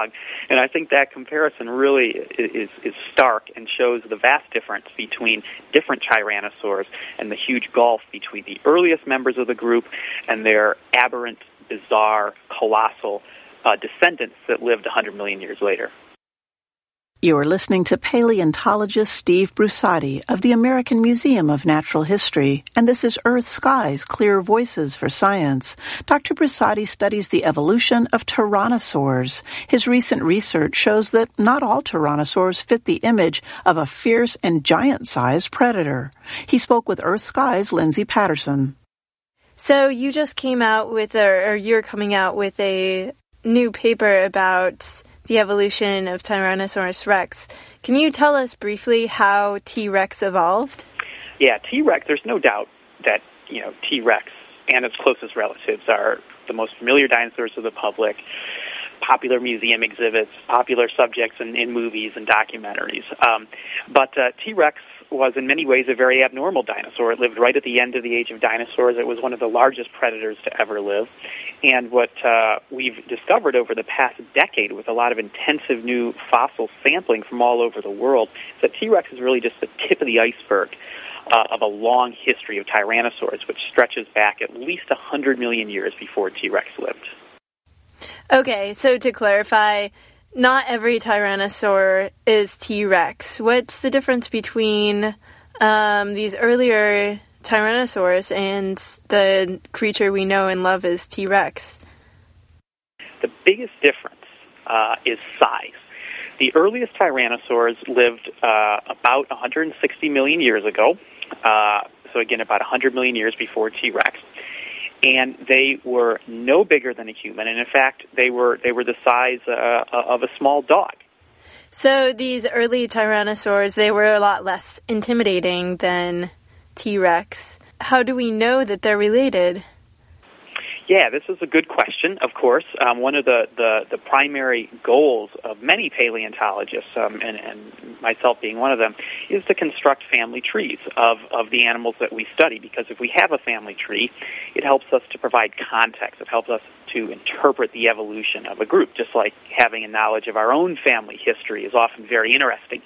And I think that comparison really is stark and shows the vast difference between different tyrannosaurs and the huge gulf between the earliest members of the group and their aberrant, bizarre, colossal descendants that lived 100 million years later. You are listening to paleontologist Steve Brusati of the American Museum of Natural History, and this is Earth Skies, Clear Voices for Science. Dr. Brusati studies the evolution of tyrannosaurs. His recent research shows that not all tyrannosaurs fit the image of a fierce and giant-sized predator. He spoke with Earth Skies' Lindsay Patterson. So you just came out with, or you're coming out with a new paper about the evolution of Tyrannosaurus rex. Can you tell us briefly how T-Rex evolved? Yeah, T-Rex, there's no doubt that, T-Rex and its closest relatives are the most familiar dinosaurs to the public, popular museum exhibits, popular subjects in movies and documentaries. But T-Rex was in many ways a very abnormal dinosaur. It lived right at the end of the age of dinosaurs. It was one of the largest predators to ever live. And what we've discovered over the past decade with a lot of intensive new fossil sampling from all over the world is that T-Rex is really just the tip of the iceberg of a long history of tyrannosaurs, which stretches back at least 100 million years before T-Rex lived. Okay, so to clarify, not every tyrannosaur is T-Rex. What's the difference between these earlier tyrannosaurs and the creature we know and love as T-Rex? The biggest difference is size. The earliest tyrannosaurs lived about 160 million years ago, so again, about 100 million years before T-Rex. And they were no bigger than a human, and in fact, they were the size of a small dog. So these early tyrannosaurs, they were a lot less intimidating than T-Rex. How do we know that they're related? Yeah, this is a good question, of course. One of the primary goals of many paleontologists, and myself being one of them, is to construct family trees of the animals that we study, because if we have a family tree, it helps us to provide context. It helps us to interpret the evolution of a group, just like having a knowledge of our own family history is often very interesting.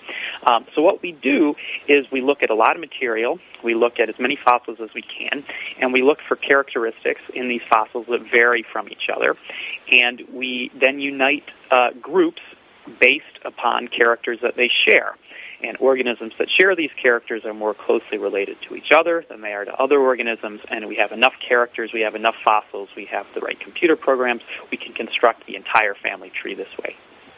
So what we do is we look at a lot of material, we look at as many fossils as we can, and we look for characteristics in these fossils that vary from each other, and we then unite groups based upon characters that they share. And organisms that share these characters are more closely related to each other than they are to other organisms, and we have enough characters, we have enough fossils, we have the right computer programs, we can construct the entire family tree this way.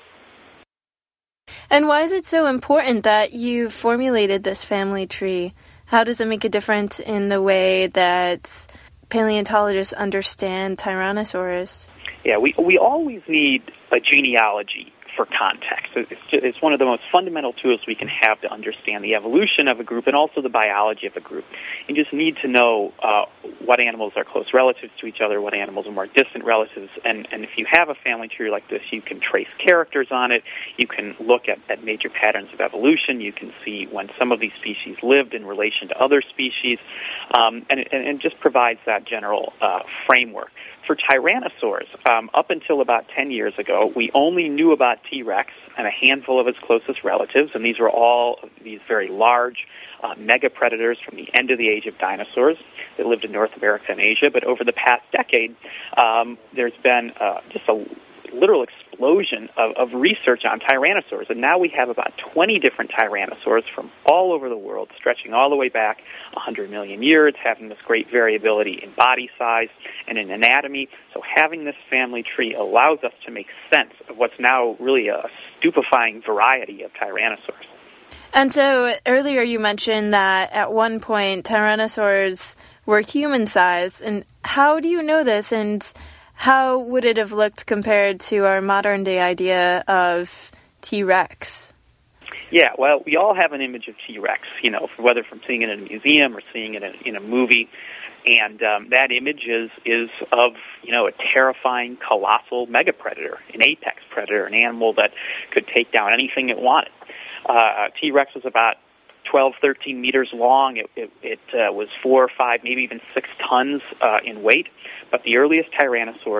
And why is it so important that you formulated this family tree? How does it make a difference in the way that paleontologists understand Tyrannosaurus? Yeah, we always need a genealogy for context. It's one of the most fundamental tools we can have to understand the evolution of a group and also the biology of a group. You just need to know what animals are close relatives to each other, what animals are more distant relatives, and if you have a family tree like this, you can trace characters on it, you can look at major patterns of evolution, you can see when some of these species lived in relation to other species, and it just provides that general framework. For tyrannosaurs, up until about 10 years ago, we only knew about T-Rex and a handful of its closest relatives, and these were all these very large mega-predators from the end of the age of dinosaurs that lived in North America and Asia. But over the past decade, there's been just a literal explosion of research on tyrannosaurs, and now we have about 20 different tyrannosaurs from all over the world, stretching all the way back 100 million years, having this great variability in body size and in anatomy. So having this family tree allows us to make sense of what's now really a stupefying variety of tyrannosaurs. And so earlier you mentioned that at one point tyrannosaurs were human-sized, and how do you know this, and how would it have looked compared to our modern-day idea of T-Rex? Yeah, well, we all have an image of T-Rex, whether from seeing it in a museum or seeing it in a movie. And that image is of, a terrifying, colossal megapredator, an apex predator, an animal that could take down anything it wanted. T-Rex was about 12, 13 meters long. It was 4 or 5, maybe even 6 tons in weight. But the earliest tyrannosaurs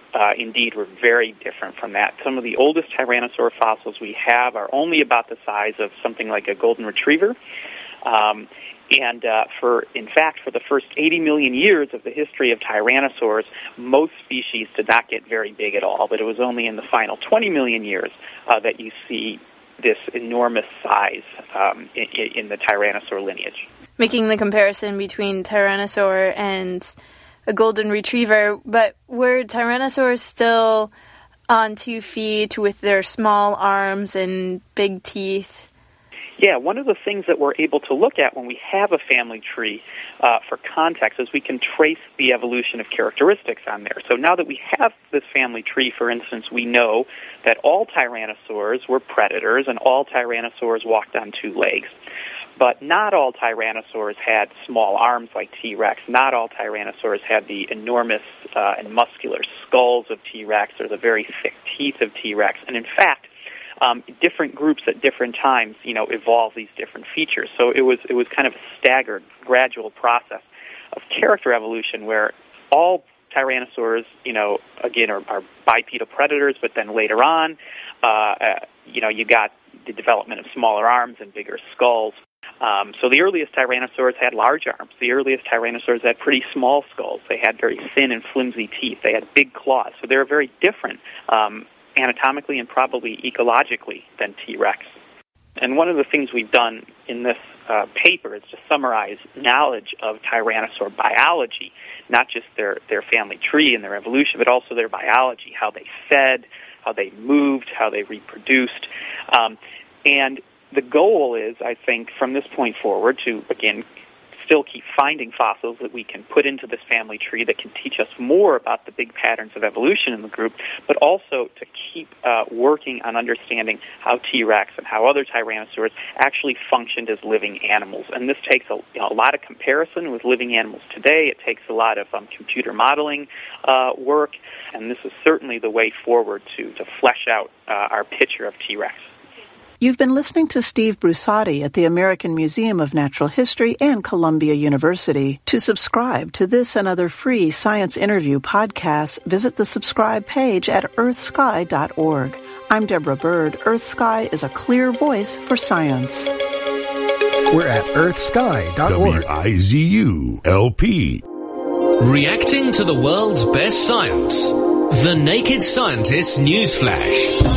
indeed were very different from that. Some of the oldest Tyrannosaur fossils we have are only about the size of something like a golden retriever. In fact, for the first 80 million years of the history of tyrannosaurs, most species did not get very big at all, but it was only in the final 20 million years that you see this enormous size in the tyrannosaur lineage. Making the comparison between tyrannosaur and a golden retriever, but were tyrannosaurs still on 2 feet with their small arms and big teeth? Yeah, one of the things that we're able to look at when we have a family tree for context is we can trace the evolution of characteristics on there. So now that we have this family tree, for instance, we know that all tyrannosaurs were predators and all tyrannosaurs walked on 2 legs. But not all tyrannosaurs had small arms like T-Rex. Not all tyrannosaurs had the enormous and muscular skulls of T-Rex or the very thick teeth of T-Rex. And in fact, different groups at different times, evolve these different features. So it was kind of a staggered, gradual process of character evolution where all tyrannosaurs, again, are bipedal predators, but then later on, you got the development of smaller arms and bigger skulls. So the earliest tyrannosaurs had large arms. The earliest tyrannosaurs had pretty small skulls. They had very thin and flimsy teeth. They had big claws. So they were very different anatomically and probably ecologically than T-Rex. And one of the things we've done in this paper is to summarize knowledge of tyrannosaur biology, not just their family tree and their evolution, but also their biology, how they fed, how they moved, how they reproduced. And the goal is, I think, from this point forward to, again, still keep finding fossils that we can put into this family tree that can teach us more about the big patterns of evolution in the group, but also to keep working on understanding how T-Rex and how other tyrannosaurs actually functioned as living animals. And this takes a lot of comparison with living animals today. It takes a lot of computer modeling work, and this is certainly the way forward to flesh out our picture of T-Rex. You've been listening to Steve Brusatte at the American Museum of Natural History and Columbia University. To subscribe to this and other free science interview podcasts, visit the subscribe page at earthsky.org. I'm Deborah Bird. Earthsky is a clear voice for science. We're at earthsky.org. WIZULP. Reacting to the world's best science. The Naked Scientist Newsflash.